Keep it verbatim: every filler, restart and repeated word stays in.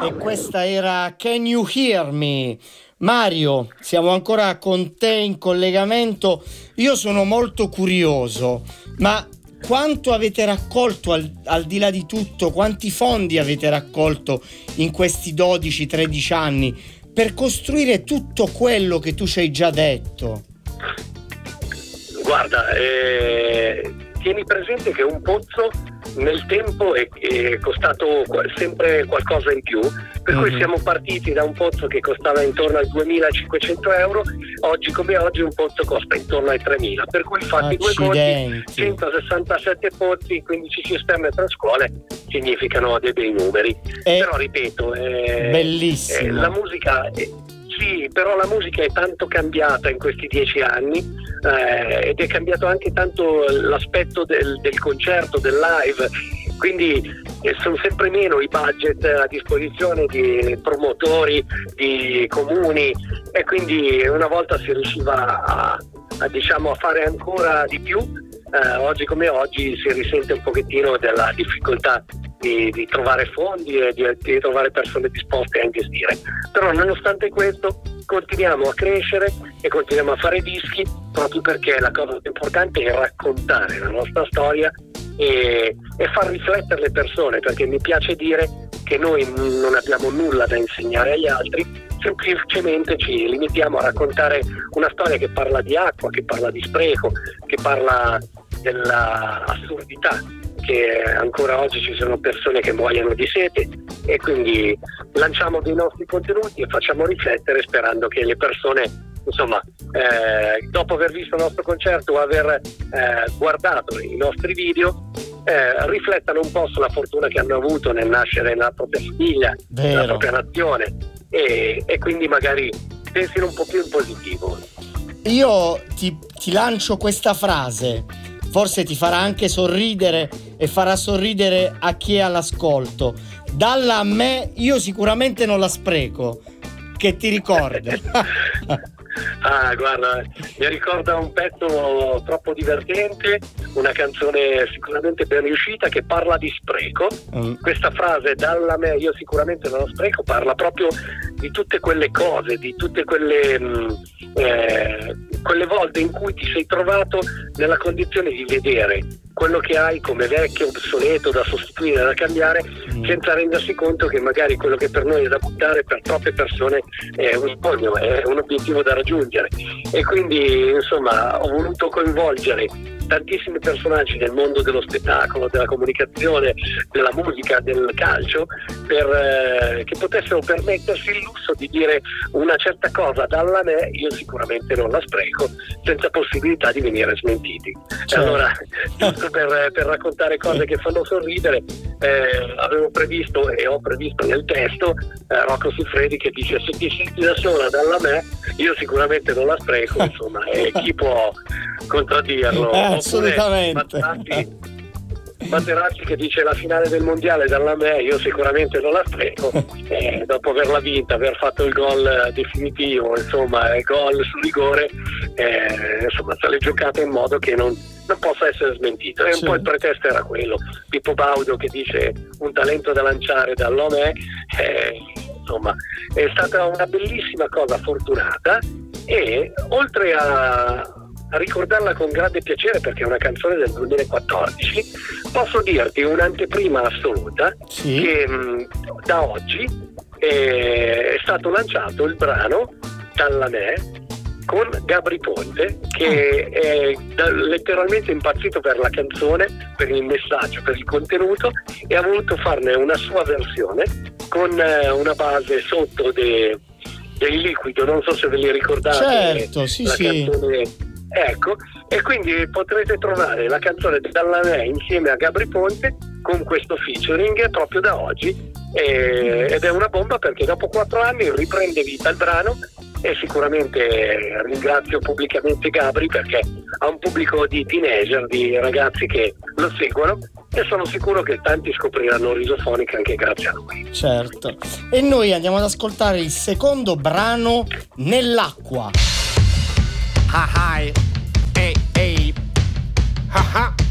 e questa era Can You Hear Me? Mario, siamo ancora con te in collegamento. Io sono molto curioso, ma quanto avete raccolto al, al di là di tutto, quanti fondi avete raccolto in questi dodici tredici anni per costruire tutto quello che tu ci hai già detto? Guarda, eh, tieni presente che un pozzo nel tempo è, è costato sempre qualcosa in più, per cui mm-hmm. siamo partiti da un pozzo che costava intorno ai duemilacinquecento euro, oggi come oggi un pozzo costa intorno ai tremila, per cui fatti due conti, centosessantasette pozzi, quindici cisterne per scuole significano dei bei numeri. È però ripeto, eh, bellissimo. Eh, la musica è, sì, però la musica è tanto cambiata in questi dieci anni eh, ed è cambiato anche tanto l'aspetto del, del concerto, del live, quindi eh, sono sempre meno i budget a disposizione di promotori, di comuni, e quindi una volta si riusciva a, a, diciamo, a fare ancora di più. Eh, oggi come oggi si risente un pochettino della difficoltà Di, di trovare fondi e di, di trovare persone disposte a investire, però nonostante questo continuiamo a crescere e continuiamo a fare dischi, proprio perché la cosa più importante è raccontare la nostra storia e, e far riflettere le persone, perché mi piace dire che noi non abbiamo nulla da insegnare agli altri, semplicemente ci limitiamo a raccontare una storia che parla di acqua, che parla di spreco, che parla della assurdità che ancora oggi ci sono persone che muoiono di sete, e quindi lanciamo dei nostri contenuti e facciamo riflettere, sperando che le persone, insomma, eh, dopo aver visto il nostro concerto o aver eh, guardato i nostri video, eh, riflettano un po' sulla fortuna che hanno avuto nel nascere nella propria famiglia, Vero. nella propria nazione, e, e quindi magari pensino un po' più in positivo. Io ti, ti lancio questa frase, forse ti farà anche sorridere e farà sorridere a chi è all'ascolto. Dalla a me, io sicuramente non la spreco. Che ti ricorda? Ah, guarda, mi ricorda un pezzo troppo divertente, una canzone sicuramente ben riuscita che parla di spreco. Mm. Questa frase, dalla me, io sicuramente non lo spreco, parla proprio di tutte quelle cose, di tutte quelle mh, eh, quelle volte in cui ti sei trovato nella condizione di vedere quello che hai come vecchio, obsoleto, da sostituire, da cambiare, mm. senza rendersi conto che magari quello che per noi è da buttare, per troppe persone è un sogno, è un obiettivo da raggiungere. E quindi, insomma, ho voluto coinvolgere tantissimi personaggi del mondo dello spettacolo, della comunicazione, della musica, del calcio, per eh, che potessero permettersi il lusso di dire una certa cosa dalla me, io sicuramente non la spreco, senza possibilità di venire smentiti. Certo. E allora, giusto per, per raccontare cose che fanno sorridere, eh, avevo previsto e ho previsto nel testo eh, Rocco Siffredi che dice: se ti senti da sola dalla me, io sicuramente non la spreco, insomma, e chi può contraddirlo? Eh, assolutamente. Materazzi, Materazzi che dice: la finale del mondiale dalla me, io sicuramente non la spreco, eh, dopo averla vinta, aver fatto il gol definitivo, insomma, il gol su rigore, eh, insomma, se l'è giocata in modo che non, non possa essere smentito. E un sì. po' il pretesto era quello. Pippo Baudo che dice: un talento da lanciare dall'Ome, eh, insomma, è stata una bellissima cosa fortunata, e oltre a a ricordarla con grande piacere perché è una canzone del duemilaquattordici, posso dirti un'anteprima assoluta, sì. che mh, da oggi è, è stato lanciato il brano Dalla me con Gabri Ponte, che oh. è da, letteralmente impazzito per la canzone, per il messaggio, per il contenuto, e ha voluto farne una sua versione con eh, una base sotto de, del Liquido, non so se ve li ricordate. Certo, sì, la sì. canzone. Ecco, e quindi potrete trovare la canzone Dalla me insieme a Gabri Ponte con questo featuring proprio da oggi, e, ed è una bomba perché dopo quattro anni riprende vita il brano, e sicuramente ringrazio pubblicamente Gabri perché ha un pubblico di teenager, di ragazzi che lo seguono, e sono sicuro che tanti scopriranno Risofonica anche grazie a lui. Certo. E noi andiamo ad ascoltare il secondo brano, Nell'acqua. Ha ha, ehi ehi, ha ha,